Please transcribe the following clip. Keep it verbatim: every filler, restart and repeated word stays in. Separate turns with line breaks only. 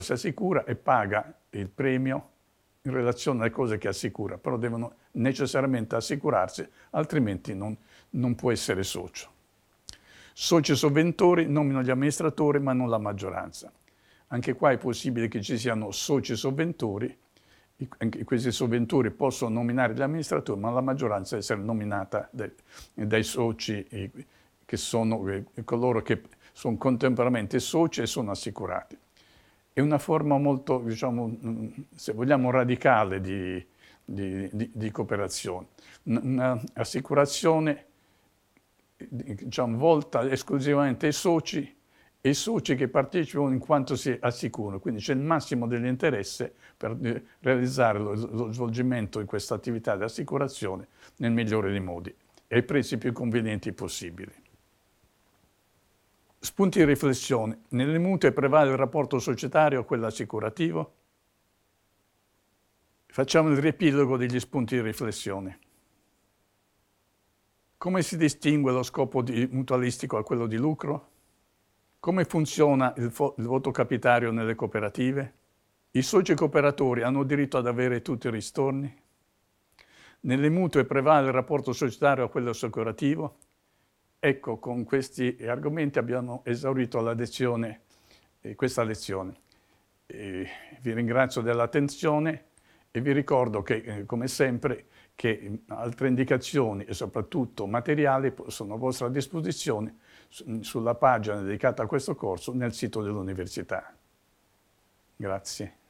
si assicura e paga il premio in relazione alle cose che assicura, però devono necessariamente assicurarsi, altrimenti non, non può essere socio. Soci sovventori nominano gli amministratori ma non la maggioranza. Anche qua è possibile che ci siano soci sovventori, anche questi sovventori possono nominare gli amministratori, ma la maggioranza deve essere nominata dai, dai soci che sono coloro che sono contemporaneamente soci e sono assicurati. È una forma molto, diciamo, se vogliamo, radicale di, di, di, di cooperazione. Un'assicurazione, diciamo, volta esclusivamente ai soci e i soci che partecipano in quanto si assicurano. Quindi c'è il massimo dell'interesse per realizzare lo, lo svolgimento di questa attività di assicurazione nel migliore dei modi e ai prezzi più convenienti possibili. Spunti di riflessione. Nelle mutue prevale il rapporto societario o quello assicurativo? Facciamo il riepilogo degli spunti di riflessione. Come si distingue lo scopo di mutualistico da quello di lucro? Come funziona il, il voto capitario nelle cooperative? I soci cooperatori hanno diritto ad avere tutti i ristorni? Nelle mutue prevale il rapporto societario a quello assicurativo? Ecco, con questi argomenti abbiamo esaurito la lezione, eh, questa lezione. Eh, vi ringrazio dell'attenzione e vi ricordo che, eh, come sempre, che altre indicazioni e soprattutto materiali sono a vostra disposizione su, sulla pagina dedicata a questo corso nel sito dell'università. Grazie.